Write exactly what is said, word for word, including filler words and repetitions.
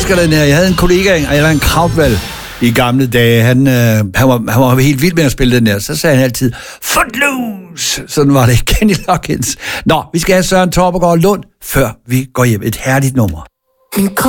elsker den her. Jeg havde en kollega, Allan Krautwald, i gamle dage. Han, øh, han, var, han var helt vild med at spille den her. Så sagde han altid, Footloose! Sådan var det. Kenny Loggins. Nå, vi skal have Søren Torpegaard Lund, før vi går hjem. Et herligt nummer.